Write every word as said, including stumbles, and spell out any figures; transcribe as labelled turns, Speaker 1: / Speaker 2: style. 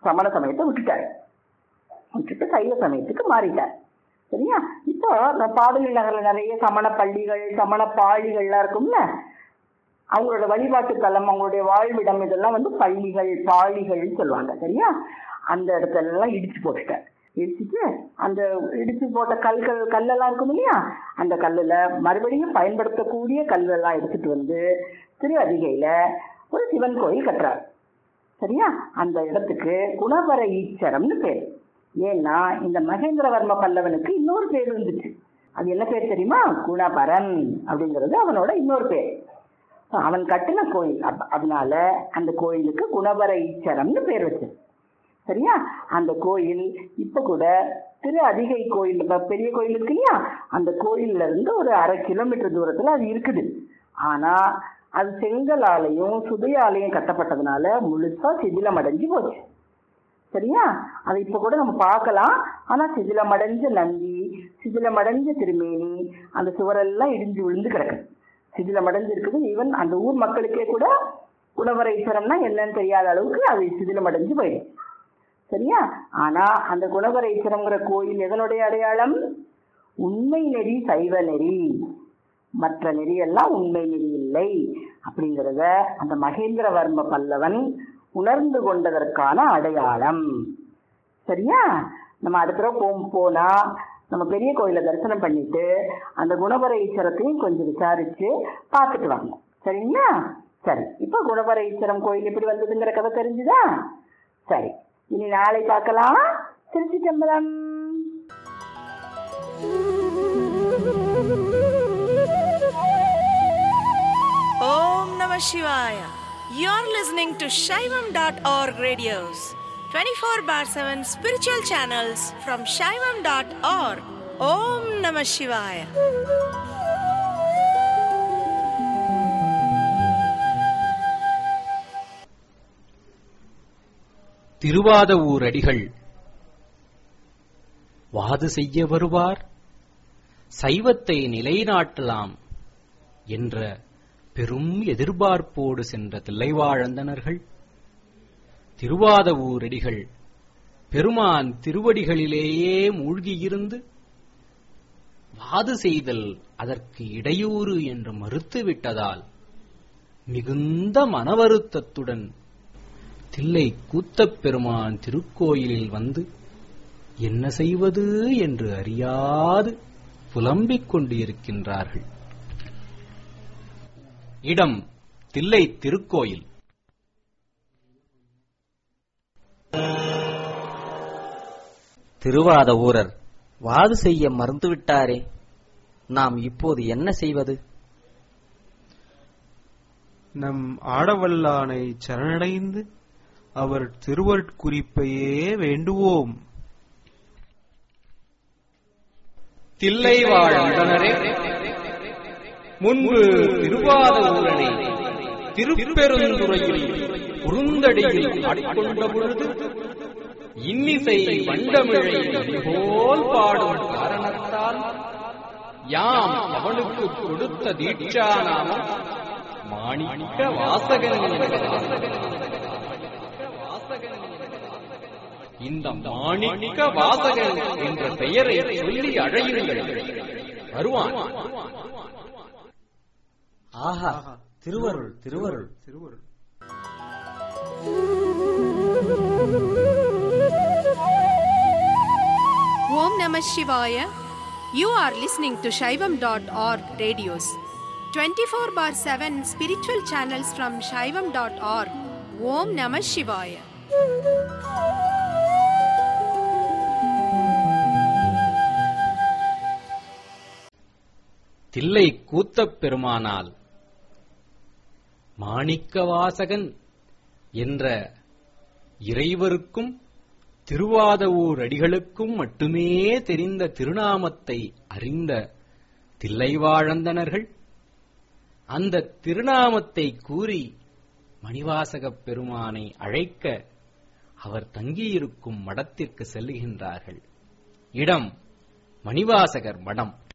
Speaker 1: சமண சமயத்தை விட்டுட்டாரு, விட்டுட்டு சைவ சமயத்துக்கு மாறிட்டார். சரியா? இப்போ பாடலி நகர்ல நிறைய சமண பள்ளிகள் சமண பாழிகள்லாம் இருக்கும்ல, அவங்களோட வழிபாட்டு தலம் அவங்களுடைய வாழ்விடம் இதெல்லாம் வந்து பள்ளிகள் பாழிகள் சொல்லுவாங்க. சரியா? அந்த இடத்துல எல்லாம் இடிச்சு போட்டுட்டார். இடிச்சுட்டு அந்த இடிச்சு போட்ட கல்கள் கல்லெல்லாம் இருக்கும் இல்லையா, அந்த கல்லுல மறுபடியும் பயன்படுத்தக்கூடிய கல்லெல்லாம் எடுத்துட்டு வந்து திரு அதிகையில ஒரு சிவன் கோயில் கட்டுறாரு. சரியா? அந்த இடத்துக்கு குணவர ஈச்சரம்னு பேர். ஏன்னா இந்த மகேந்திரவர்ம பல்லவனுக்கு இன்னொரு பேர் இருந்துச்சு. அது என்ன பேர் தெரியுமா? குணபரன் அப்படிங்கிறது அவனோட இன்னொரு பேர். அவன் கட்டின கோயில், அதனால அந்த கோயிலுக்கு குணவர ஈச்சரம்னு பேர் வச்சு. சரியா? அந்த கோயில் இப்ப கூட திரு அதிகை கோயில், பெரிய கோயில் இருக்கு இல்லையா, அந்த கோயில்ல இருந்து ஒரு அரை கிலோமீட்டர் தூரத்துல அது இருக்குது. ஆனா அது செங்கலாலையும் சுதையாலையும் கட்டப்பட்டதுனால முழுசா சிதிலம் அடைஞ்சு போச்சு. சரியா? அது இப்ப கூட நம்ம பார்க்கலாம். ஆனா சிதிலமடைஞ்ச நந்தி, சிதிலமடைஞ்ச திருமேனி, அந்த சுவரெல்லாம் இடிஞ்சு விழுந்து கிடக்கு, சிதிலமடைஞ்சு இருக்குது. ஈவன் அந்த ஊர் மக்களுக்கே கூட குணவர ஈஸ்வரம்னா என்னன்னு தெரியாத அளவுக்கு அது சிதிலமடைஞ்சு போயிடும். சரியா? ஆனா அந்த குணவர ஈஸ்வரம்ங்கிற கோயில் எதனுடைய அடையாளம்? உண்மை நெறி சைவ நெறி, மற்ற நெறியெல்லாம் உண்மை நெறி இல்லை அப்படிங்கிறத அந்த மகேந்திரவர்ம பல்லவன் உணர்ந்து கொண்டதற்கான அடையாளம். சரியா? நம்ம அடுத்த தடவை போனா நம்ம பெரிய கோயிலை தரிசனம் பண்ணிட்டு அந்த குணவர ஈஸ்வரத்தையும் கொஞ்சம் விசாரிச்சு பார்த்துட்டு வாங்க. சரிங்களா? சரி, இப்ப குணவர ஈஸ்வரம் கோயில் எப்படி வந்ததுங்கிற கதை தெரிஞ்சுதா? சரி, இனி நாளை பார்க்கலாம். திருச்சி சம்பளம்.
Speaker 2: Om Namah Shivaya. You're listening to Shaivam dot org radios, twenty-four bar seven spiritual channels from Shaivam dot org. Om Namah Shivaya.
Speaker 3: Thiruvathavur அடிகள் வாது செய்ய வருவார், சைவத்தை நிலைநாட்டலாம் என்ற பெரும் எதிர்பார்ப்போடு சென்ற தில்லைவாழந்தனர்கள் திருவாதவூர் அடிகள் பெருமான் திருவடிகளிலேயே மூழ்கியிருந்து வாது செய்தல் அதற்கு இடையூறு என்று மறுத்துவிட்டதால் மிகுந்த மனவருத்தத்துடன் தில்லை கூத்தப் பெருமான் திருக்கோயிலில் வந்து என்ன செய்வது என்று அறியாது புலம்பிக் கொண்டிருக்கின்றார்கள். இடம் தில்லை திருக்கோயில்.
Speaker 4: திருவாதவூரர் வாது செய்ய மறுத்துவிட்டாரே, நாம் இப்போது என்ன செய்வது?
Speaker 5: நம் ஆடவல்லானை சரணடைந்து அவர் திருவருட்குறிப்பையே வேண்டுவோம்.
Speaker 3: தில்லை வாழ்ந்தனரே, முன்பு திருவாதவூரனை திருப்பெருந்துறையில் குறுந்தடியில் ஆட்கொண்ட பொழுது இன்னிசை வண்டமிழை போல் பாடும் காரணத்தால் யாம் அவனுக்கு கொடுத்த தீட்சா நாமம் மாணிக்க வாசகன். இந்த மாணிக்க வாசகன் என்ற பெயரை சொல்லி அழையுங்கள், வருவான்.
Speaker 4: ஆஹா, திருவருள் திருவருள்
Speaker 5: திருவருள்.
Speaker 2: Om Namah Shivaya. You are listening to Shaivam dot org radios, twenty-four bar seven spiritual channels from Shaivam dot org. Om Namah Shivaya.
Speaker 3: Thillai கூத்தப் பெருமானால் Manickavasagan என்ற இறைவருக்கும் திருவாதவூர் அடிகளுக்கும் மட்டுமே தெரிந்த திருநாமத்தை அறிந்த தில்லைவாழந்தனர்கள் அந்த திருநாமத்தை கூறி மணிவாசகப் பெருமானை அழைக்க அவர் தங்கியிருக்கும் மடத்திற்கு செல்லுகின்றார்கள். இடம் மணிவாசகர் மடம்.